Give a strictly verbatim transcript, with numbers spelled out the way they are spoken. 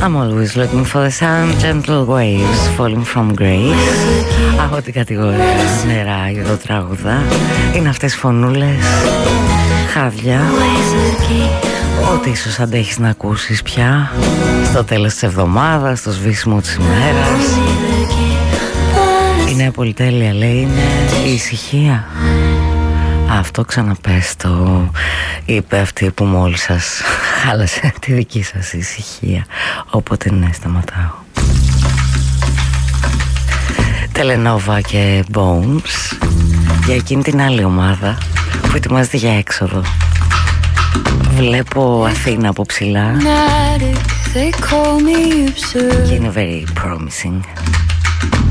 I'm always looking for the sun, gentle waves falling from grace. Από την κατηγορία νερά υδροτράγουδα. Είναι αυτές φωνούλες, χάδια, ό,τι ίσως αντέχεις να ακούσεις πια στο τέλος της εβδομάδας, στο σβήσιμο της ημέρας. Η νέα πολυτέλεια, λέει, είναι η ησυχία. Αυτό ξαναπες το, είπε αυτή που μόλις σας χάλασε τη δική σας ησυχία. Όποτε ναι, σταματάω. Τελενόβα και Bones για εκείνη την άλλη ομάδα που ετοιμάζεται για έξοδο. Βλέπω Αθήνα από ψηλά και είναι very promising.